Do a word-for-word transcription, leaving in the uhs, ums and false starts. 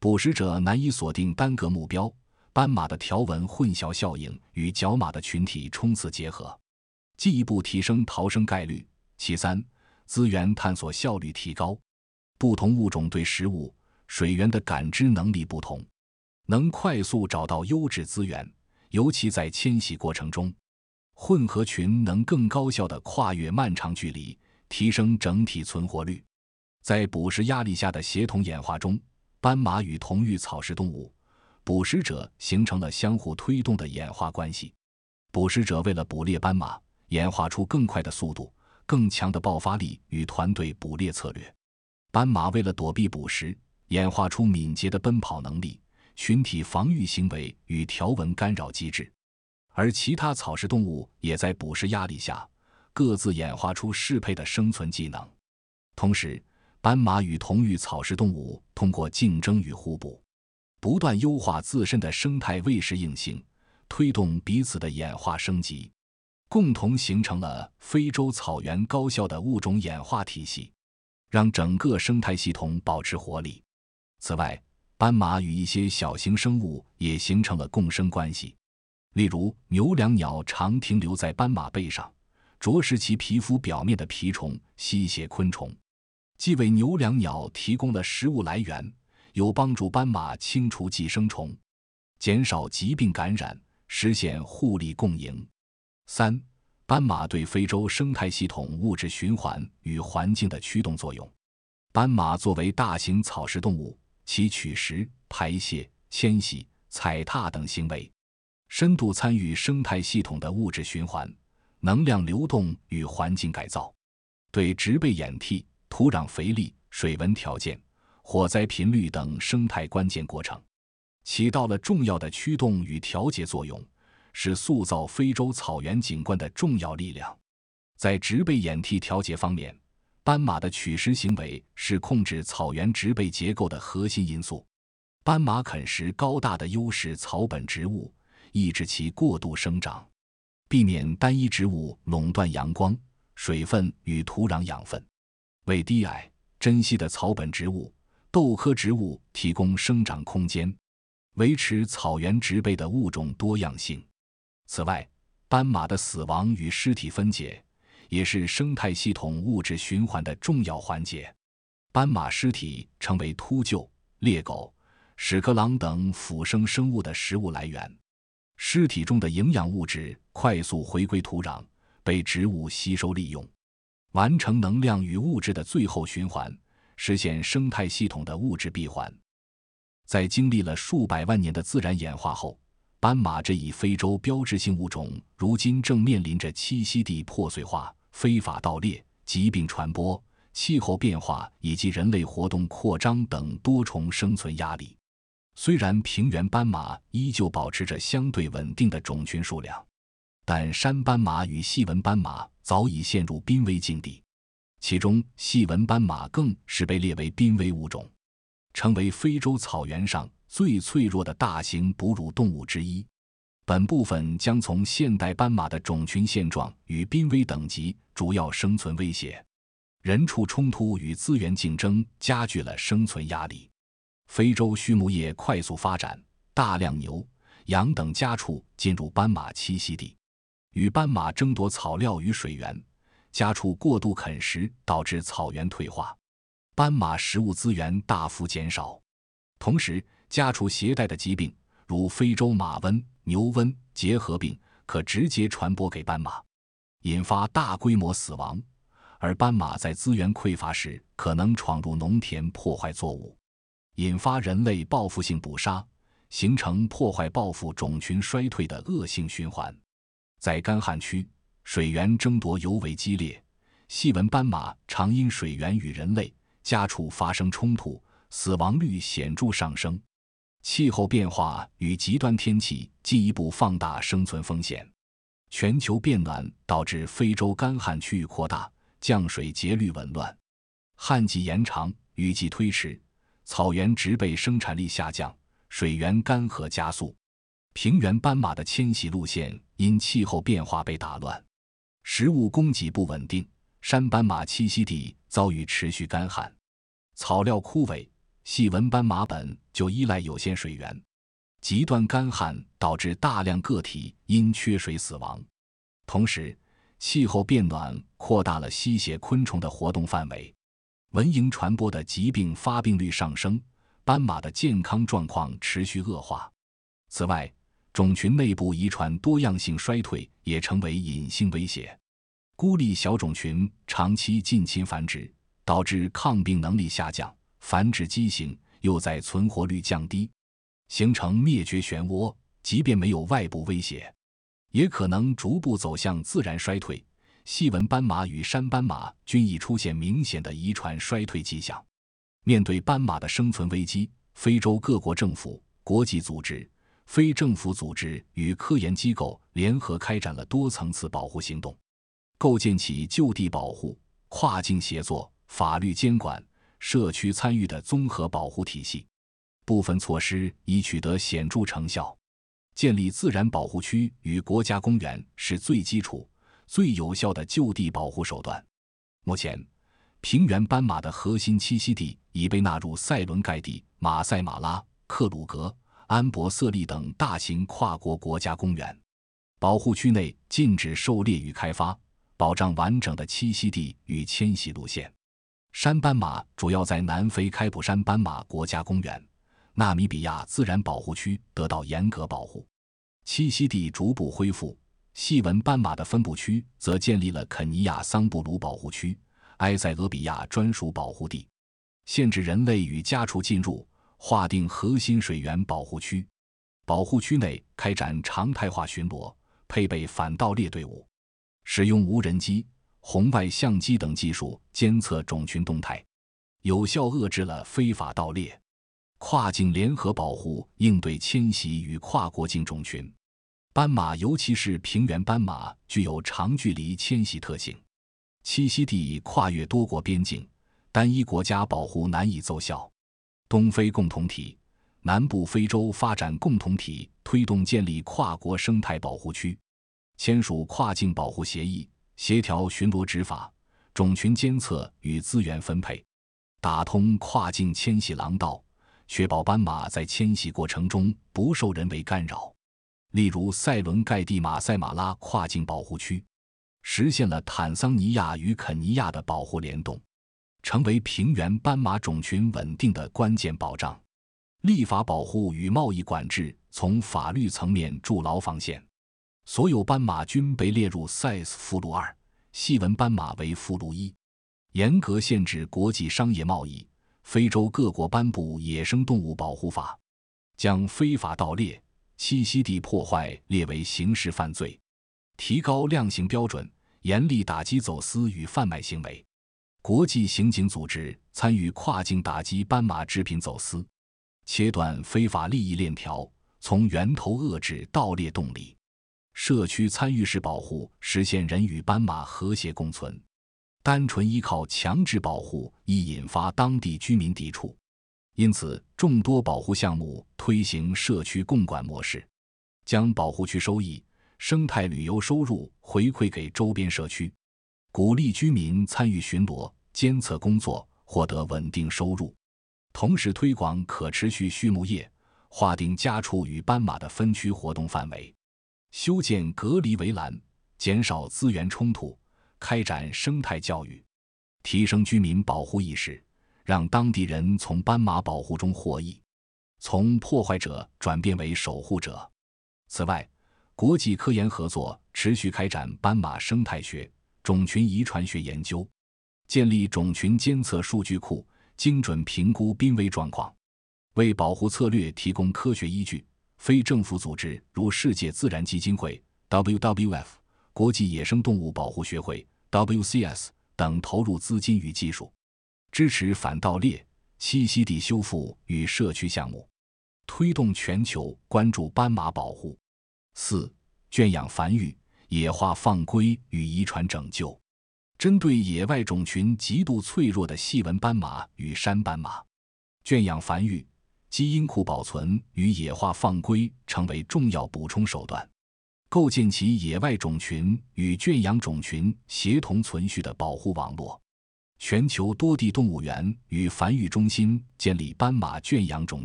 捕食者难以锁定单个目标，斑马的条纹混淆效应与角马的群体冲刺结合，进一步提升逃生概率。其三，资源探索效率提高。不同物种对食物、水源的感知能力不同，能快速找到优质资源，尤其在迁徙过程中，混合群能更高效地跨越漫长距离，提升整体存活率。在捕食压力下的协同演化中，斑马与同域草食动物捕食者形成了相互推动的演化关系。捕食者为了捕猎斑马，演化出更快的速度、更强的爆发力与团队捕猎策略。斑马为了躲避捕食，演化出敏捷的奔跑能力、群体防御行为与条纹干扰机制。而其他草食动物也在捕食压力下，各自演化出适配的生存技能。同时，斑马与同域草食动物通过竞争与互补，不断优化自身的生态位适应性，推动彼此的演化升级，共同形成了非洲草原高效的物种演化体系，让整个生态系统保持活力。此外，斑马与一些小型生物也形成了共生关系，例如牛椋鸟常停留在斑马背上，啄食其皮肤表面的蜱虫、吸血昆虫，既为牛椋鸟提供了食物来源，又帮助斑马清除寄生虫，减少疾病感染，实现互利共赢。三、斑马对非洲生态系统物质循环与环境的驱动作用。斑马作为大型草食动物，其取食、排泄、迁徙、踩踏等行为，深度参与生态系统的物质循环、能量流动与环境改造，对植被演替、土壤肥力、水文条件、火灾频率等生态关键过程起到了重要的驱动与调节作用，是塑造非洲草原景观的重要力量。在植被演替调节方面，斑马的取食行为是控制草原植被结构的核心因素。斑马啃食高大的优势草本植物，抑制其过度生长，避免单一植物垄断阳光、水分与土壤养分，为低矮、珍稀的草本植物、豆科植物提供生长空间，维持草原植被的物种多样性。此外，斑马的死亡与尸体分解也是生态系统物质循环的重要环节。斑马尸体成为秃鹫、猎狗、屎壳郎等腐生生物的食物来源，尸体中的营养物质快速回归土壤，被植物吸收利用，完成能量与物质的最后循环，实现生态系统的物质闭环。在经历了数百万年的自然演化后，斑马这一非洲标志性物种如今正面临着栖息地破碎化、非法盗猎、疾病传播、气候变化以及人类活动扩张等多重生存压力。虽然平原斑马依旧保持着相对稳定的种群数量，但山斑马与细纹斑马早已陷入濒危境地，其中细纹斑马更是被列为濒危物种，成为非洲草原上最脆弱的大型哺乳动物之一。本部分将从现代斑马的种群现状与濒危等级、主要生存威胁、人畜冲突与资源竞争加剧了生存压力。非洲畜牧业快速发展，大量牛、羊等家畜进入斑马栖息地，与斑马争夺草料与水源，家畜过度啃食导致草原退化，斑马食物资源大幅减少。同时，家畜携带的疾病，如非洲马瘟、牛瘟、结核病，可直接传播给斑马，引发大规模死亡。而斑马在资源匮乏时，可能闯入农田破坏作物，引发人类报复性捕杀，形成破坏报复种群衰退的恶性循环。在干旱区，水源争夺尤为激烈，细纹斑马常因水源与人类、家畜发生冲突，死亡率显著上升。气候变化与极端天气进一步放大生存风险。全球变暖导致非洲干旱区域扩大，降水节律紊乱，旱季延长，雨季推迟，草原植被生产力下降，水源干涸加速。平原斑马的迁徙路线因气候变化被打乱，食物供给不稳定，山斑马栖息地遭遇持续干旱，草料枯萎， 细纹斑马本就依赖有限水源，极端干旱导致大量个体因缺水死亡。同时，气候变暖扩大了吸血昆虫的活动范围，蚊蝇传播的疾病发病率上升，斑马的健康状况持续恶化。此外，种群内部遗传多样性衰退也成为隐性威胁。孤立小种群长期近亲繁殖，导致抗病能力下降，繁殖畸形，又在存活率降低，形成灭绝漩涡。即便没有外部威胁，也可能逐步走向自然衰退。细纹斑马与山斑马均已出现明显的遗传衰退迹象。面对斑马的生存危机，非洲各国政府、国际组织、非政府组织与科研机构联合开展了多层次保护行动，构建起就地保护、跨境协作、法律监管、社区参与的综合保护体系。部分措施已取得显著成效。建立自然保护区与国家公园是最基础、最有效的就地保护手段。目前，平原斑马的核心栖息地已被纳入塞伦盖蒂、马赛马拉、克鲁格、安博瑟利等大型跨国国家公园。保护区内禁止狩猎与开发，保障完整的栖息地与迁徙路线。山斑马主要在南非开普山斑马国家公园、纳米比亚自然保护区得到严格保护，栖息地逐步恢复。细纹斑马的分布区则建立了肯尼亚桑布鲁保护区、埃塞俄比亚专属保护地，限制人类与家畜进入，划定核心水源保护区。保护区内开展常态化巡逻，配备反盗猎队伍，使用无人机、红外相机等技术监测种群动态，有效遏制了非法盗猎。跨境联合保护应对迁徙与跨国境种群。斑马，尤其是平原斑马，具有长距离迁徙特性，栖息地跨越多国边境，单一国家保护难以奏效。东非共同体、南部非洲发展共同体推动建立跨国生态保护区，签署跨境保护协议，协调巡逻执法、种群监测与资源分配，打通跨境迁徙廊道，确保斑马在迁徙过程中不受人为干扰。例如，塞伦盖蒂马赛马拉跨境保护区实现了坦桑尼亚与肯尼亚的保护联动，成为平原斑马种群稳定的关键保障。立法保护与贸易管制从法律层面筑牢防线，所有斑马均被列入 C I S 附录二，细纹斑马为附录一，严格限制国际商业贸易。非洲各国颁布野生动物保护法，将非法盗猎、栖息地破坏列为刑事犯罪，提高量刑标准，严厉打击走私与贩卖行为。国际刑警组织参与跨境打击斑马制品走私，切断非法利益链条，从源头遏制盗猎动力。社区参与式保护实现人与斑马和谐共存。单纯依靠强制保护易引发当地居民抵触，因此众多保护项目推行社区共管模式，将保护区收益、生态旅游收入回馈给周边社区，鼓励居民参与巡逻、监测工作，获得稳定收入。同时推广可持续畜牧业，划定家畜与斑马的分区活动范围，修建隔离围栏，减少资源冲突，开展生态教育，提升居民保护意识，让当地人从斑马保护中获益，从破坏者转变为守护者。此外，国际科研合作持续开展斑马生态学、种群遗传学研究，建立种群监测数据库，精准评估濒危状况，为保护策略提供科学依据。非政府组织如世界自然基金会 （W W F）、国际野生动物保护学会 （W C S） 等投入资金与技术，支持反盗猎、栖息地修复与社区项目，推动全球关注斑马保护。四、圈养繁育、野化放归与遗传拯救。针对野外种群极度脆弱的细纹斑马与山斑马，圈养繁育、基因库保存与野化放归成为重要补充手段，构建起野外种群与圈养种群协同存续的保护网络。 全球多地动物园与繁育中心建立斑马圈养种